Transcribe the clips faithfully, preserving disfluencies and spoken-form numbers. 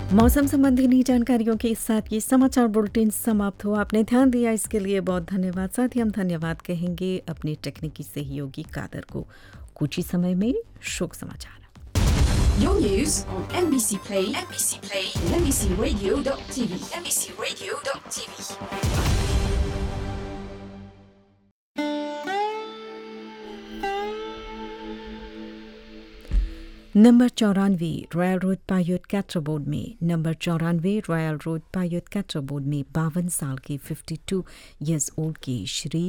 मौसम संबंधी नई जानकारियों के साथ ये समाचार बुलेटिन समाप्त हुआ। आपने ध्यान दिया इसके लिए बहुत धन्यवाद। साथ ही हम धन्यवाद कहेंगे अपने तकनीकी सहयोगी कादर को। कुछ ही समय में शोक समाचार। Your news on M B C Play, M B C Play, and M B C Radio dot T V, M B C Radio dot T V. Number चौरानवे रॉयल रोड पायोट कैटरबोर्ड में नंबर चौरानवे रॉयल रोड पायोट कैटरबोर्ड में बावन साल के बावन years old के श्री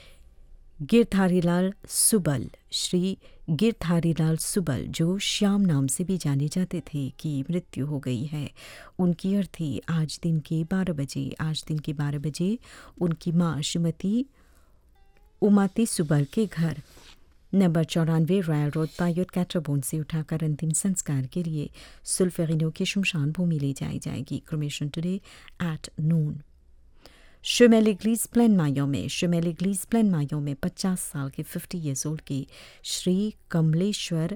गिरधारीलाल सुबल श्री गिरधारीलाल सुबल जो श्याम नाम से भी जाने जाते थे की मृत्यु हो गई है। उनकी अर्थी आज दिन के बारह बजे आज दिन के बारह बजे उनकी माँ श्रीमती उमाती सुबल के घर नंबर चौरानवे रॉयल रोड पायोट कैटरबोर्ड से उठाकर अंतिम संस्कार के लिए सुल्फेरिनो की शमशान भूमि ले जाई जाएगी। Cremation today at noon. Chemin l'église pleine maillot में Chemin l'église pleine maillot में पचास साल के पचास इयर्स ओल्ड के श्री कमलेश्वर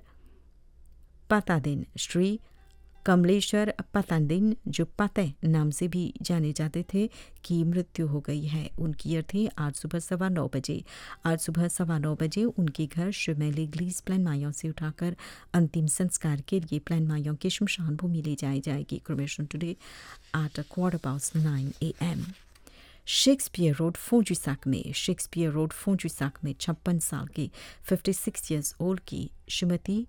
पतादिन श्री कमलेश्वर पतादिन जो पते नाम से भी जाने जाते थे की मृत्यु हो गई है। उनकी अर्थी आज सुबह सवा नौ बजे आज सुबह सवा नौ बजे उनके घर Chemin l'église pleine maillot से उठाकर अंतिम संस्कार के लिए प्लेन मायों के शमशान भूमि ले जाई जाएगी। Cremation today at quarter past nine A M. Shakespeare road फोंजुसाक में शेक्सपियर रोड फोंजुसाक में छप्पन साल के छप्पन इयर्स ओल्ड की श्रीमती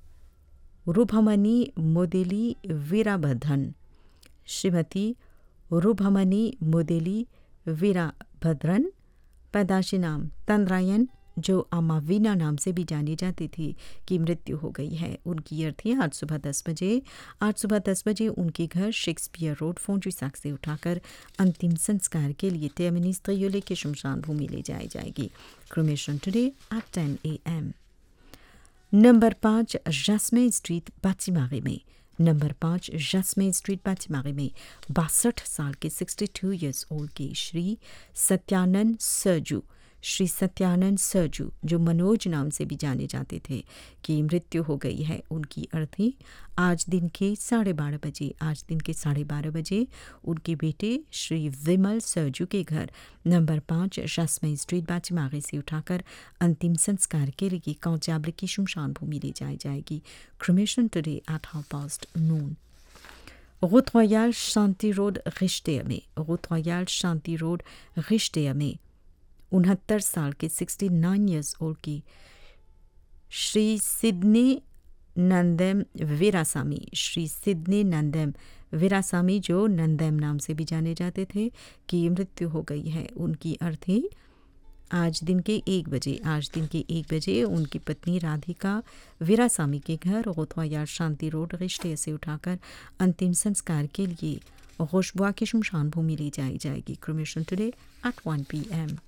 रूपमणी मोदेली वीराभद्रन श्रीमती रूपमणी मोदेली वीराभद्रन पैदाशी नाम तंद्रायन जो अमावीना नाम से भी जानी जाती थी की मृत्यु हो गई है। उनकी अर्थी आज सुबह दस बजे आज सुबह दस बजे उनके घर शेक्सपियर रोड फोंजुसाक से उठाकर अंतिम संस्कार के लिए टेमिनिस त्रियोले के शमशान भूमि ले जाई जाएगी। क्रिमेशन टुडे एट टेन ए एम। नंबर पाँच जस्मे स्ट्रीट बाचिमारी में नंबर पाँच जस्मे स्ट्रीट बाचिमारी में बासठ साल के बासठ इयर्स ओल्ड के श्री सत्यानंद सरजू श्री सत्यानंद सरजू जो मनोज नाम से भी जाने जाते थे की मृत्यु हो गई है। उनकी अर्थी आज दिन के साढ़े बारह बजे आज दिन के साढ़े बारह बजे उनके बेटे श्री विमल सरजू के घर नंबर पाँच जस्मे स्ट्रीट बाचिमारी से उठाकर अंतिम संस्कार के लिए कौचाबले की शमशान भूमि ले जाई जाएगी। Cremation today at half past noon. रोute royale Shanti road रिश्ते में रोute royale शांति रोड रिश्ते में उनहत्तर साल के सिक्सटी नाइन इयर्स ओल्ड की श्री सिडनी नंदम वीरासामी श्री सिडनी नंदम वीरासामी जो नंदम नाम से भी जाने जाते थे की मृत्यु हो गई है। उनकी अर्थी आज दिन के एक बजे आज दिन के एक बजे उनकी पत्नी राधिका वीरासामी के घर रोute royale शांति रोड रिश्ते से उठाकर अंतिम संस्कार के लिए रोशबुआ की शमशान भूमि ले जाई जाएगी। Cremation today at one P M.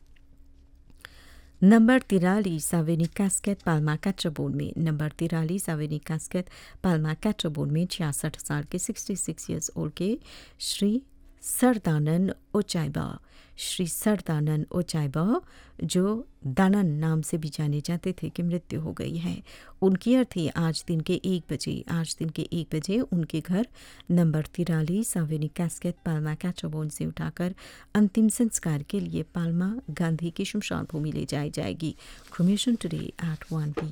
Number तिरालीस अवेनी कास्केट पाल्मा कैटरबोर्ड में नंबर तिरालीस अवेनी कास्केट पाल्मा कैटरबोर्ड में छियासठ साल के छियासठ इयर्स ओल्ड के श्री सरदानंद ओचाइबा श्री सरदानंद ओचाइबा जो दानन नाम से भी जाने जाते थे कि मृत्यु हो गई है। उनकी अर्थी आज दिन के एक बजे आज दिन के एक बजे उनके घर नंबर तिरालीस अवेनी कास्केट पाल्मा कैटरबोर्ड से उठाकर अंतिम संस्कार के लिए पाल्मा गांधी की शमशान भूमि ले जाई जाएगी। Cremation today at one P